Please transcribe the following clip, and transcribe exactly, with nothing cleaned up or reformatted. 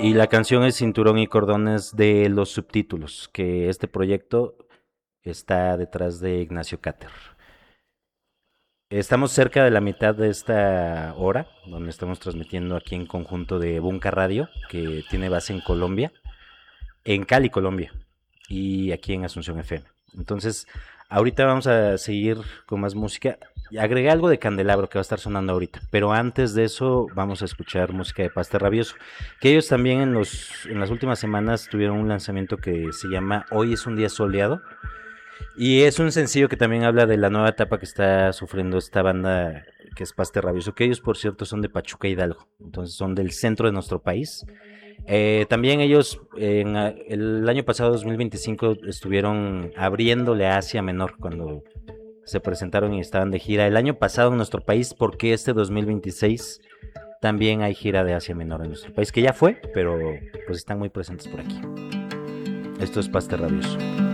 Y la canción es Cinturón y Cordones de Los Subtítulos, que este proyecto está detrás de Ignacio Cáter. Estamos cerca de la mitad de esta hora, donde estamos transmitiendo aquí en conjunto de Bunka Radio, que tiene base en Colombia, en Cali, Colombia, y aquí en Asunción F M. Entonces, ahorita vamos a seguir con más música. Agregué algo de Candelabro que va a estar sonando ahorita, pero antes de eso vamos a escuchar música de Paste Rabioso, que ellos también en, los, en las últimas semanas tuvieron un lanzamiento que se llama Hoy es un día soleado, y es un sencillo que también habla de la nueva etapa que está sufriendo esta banda que es Paste Rabioso, que ellos por cierto son de Pachuca Hidalgo, entonces son del centro de nuestro país. Eh, también ellos en el año pasado, dos mil veinticinco, estuvieron abriéndole a Asia Menor cuando se presentaron y estaban de gira el año pasado en nuestro país, porque este dos mil veintiséis también hay gira de Asia Menor en nuestro país, que ya fue, pero pues están muy presentes por aquí. Esto es Paste Rabioso.